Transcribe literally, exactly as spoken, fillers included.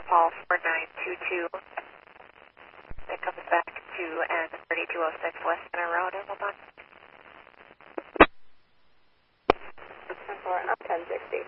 Paul four nine two two. It comes back to N thirty-two oh six West Center Road, Hamilton. ten four, I'm ten sixty.